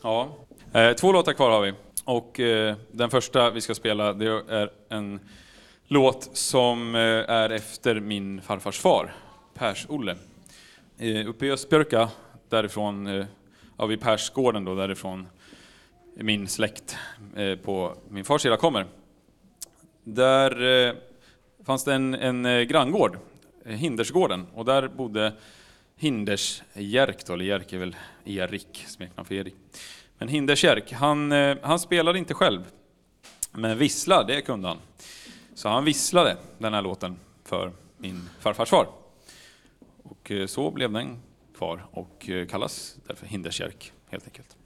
Ja, 2 låtar kvar har vi. Och den första vi ska spela, det är en låt som är efter min farfars far, Pers-Olle. Uppe i Östbjörka, därifrån, vid Persgården då, därifrån min släkt på min fars sida kommer. Där fanns det en granngård, Hindersgården, och där bodde Hinders Jerk då, eller Jerk är väl Erik, smeknamn för Erik. Men Hinders Jerk, han spelade inte själv, men vissla, det kunde han. Så han visslade den här låten för min farfars far. Och så blev den kvar och kallas därför Hinders Jerk helt enkelt.